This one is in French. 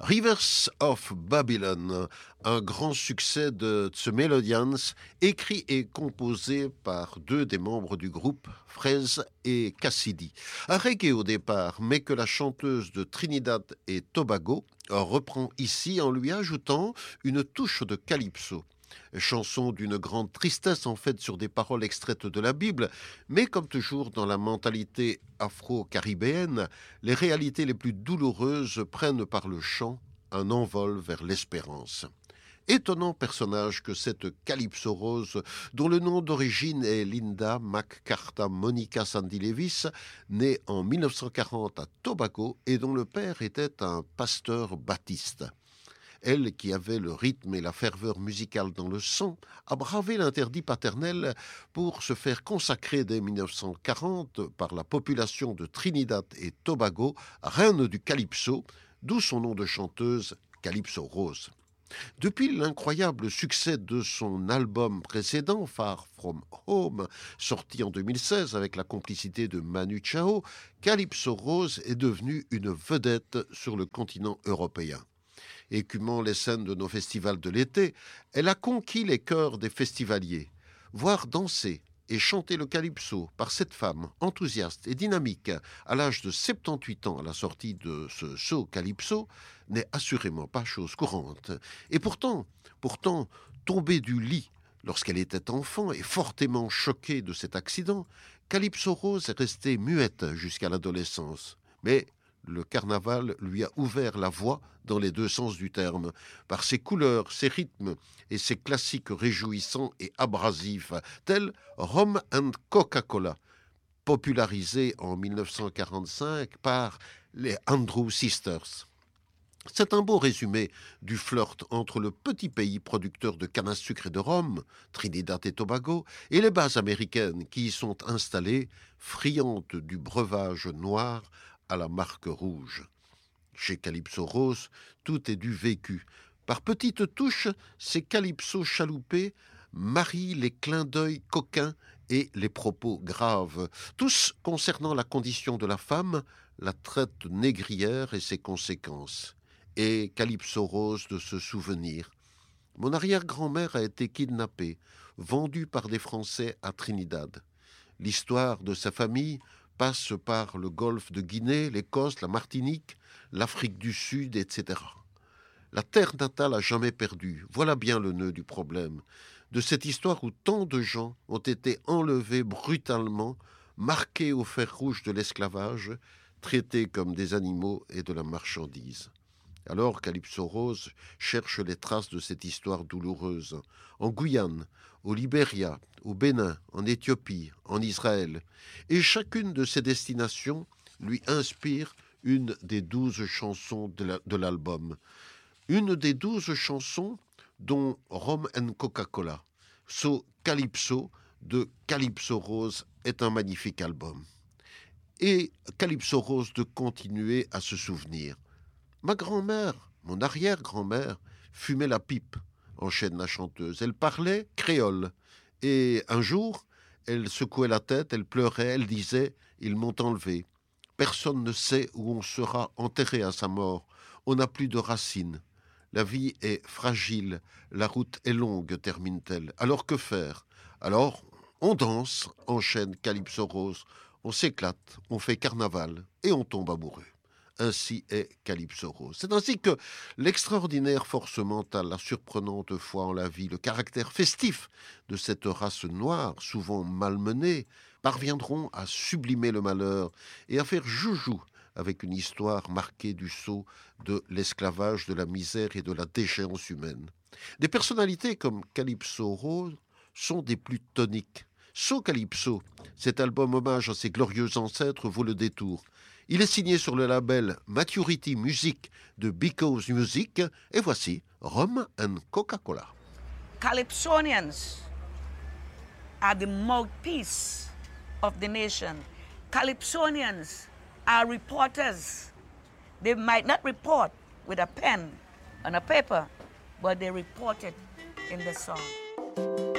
Rivers of Babylon, un grand succès de The Melodians, écrit et composé par deux des membres du groupe, Fraise et Cassidy. Un reggae au départ, mais que la chanteuse de Trinidad et Tobago reprend ici en lui ajoutant une touche de calypso. Chanson d'une grande tristesse en fait sur des paroles extraites de la Bible, mais comme toujours dans la mentalité afro-caribéenne, les réalités les plus douloureuses prennent par le chant un envol vers l'espérance. Étonnant personnage que cette Calypso Rose, dont le nom d'origine est Linda McCartha Monica Sandy Levis, née en 1940 à Tobago et dont le père était un pasteur baptiste. Elle, qui avait le rythme et la ferveur musicale dans le sang, a bravé l'interdit paternel pour se faire consacrer dès 1940 par la population de Trinidad et Tobago, reine du calypso, d'où son nom de chanteuse Calypso Rose. Depuis l'incroyable succès de son album précédent, Far From Home, sorti en 2016 avec la complicité de Manu Chao, Calypso Rose est devenue une vedette sur le continent européen. Écumant les scènes de nos festivals de l'été, elle a conquis les cœurs des festivaliers. Voir danser et chanter le calypso par cette femme enthousiaste et dynamique à l'âge de 78 ans à la sortie de ce show calypso n'est assurément pas chose courante. Et pourtant, tombée du lit lorsqu'elle était enfant et fortement choquée de cet accident, Calypso Rose est restée muette jusqu'à l'adolescence. Mais le carnaval lui a ouvert la voie dans les deux sens du terme, par ses couleurs, ses rythmes et ses classiques réjouissants et abrasifs, tels Rum and Coca-Cola, popularisés en 1945 par les Andrew Sisters. C'est un beau résumé du flirt entre le petit pays producteur de canne à sucre et de rhum, Trinidad et Tobago, et les bases américaines qui y sont installées, friandes du breuvage noir à la marque rouge. Chez Calypso Rose, tout est du vécu. Par petites touches, ces calypsos chaloupés marient les clins d'œil coquins et les propos graves, tous concernant la condition de la femme, la traite négrière et ses conséquences. Et Calypso Rose de se souvenir. Mon arrière-grand-mère a été kidnappée, vendue par des Français à Trinidad. L'histoire de sa famille passe par le golfe de Guinée, l'Écosse, la Martinique, l'Afrique du Sud, etc. La terre natale a jamais perdu. Voilà bien le nœud du problème. De cette histoire où tant de gens ont été enlevés brutalement, marqués au fer rouge de l'esclavage, traités comme des animaux et de la marchandise. Alors Calypso Rose cherche les traces de cette histoire douloureuse. En Guyane, au Libéria, au Bénin, en Éthiopie, en Israël. Et chacune de ces destinations lui inspire une des 12 chansons de l'album. Une des 12 chansons dont Rum and Coca-Cola, So Calypso de Calypso Rose est un magnifique album. Et Calypso Rose de continuer à se souvenir. Ma grand-mère, mon arrière-grand-mère, fumait la pipe, enchaîne la chanteuse. Elle parlait créole. Et un jour, elle secouait la tête, elle pleurait, elle disait « Ils m'ont enlevé. Personne ne sait où on sera enterré à sa mort. On n'a plus de racines. La vie est fragile, la route est longue, termine-t-elle. Alors que faire? Alors, on danse, enchaîne Calypso Rose. On s'éclate, on fait carnaval et on tombe amoureux. » Ainsi est Calypso Rose. C'est ainsi que l'extraordinaire force mentale, la surprenante foi en la vie, le caractère festif de cette race noire, souvent malmenée, parviendront à sublimer le malheur et à faire joujou avec une histoire marquée du sceau de l'esclavage, de la misère et de la déchéance humaine. Des personnalités comme Calypso Rose sont des plus toniques. So Calypso, cet album hommage à ses glorieux ancêtres, vaut le détour. Il est signé sur le label Maturity Music de Because Music. Et voici Rum and Coca-Cola. Calypsonians are the mouthpiece of the nation. Calypsonians are reporters. They might not report with a pen and a paper, but they report it in the song.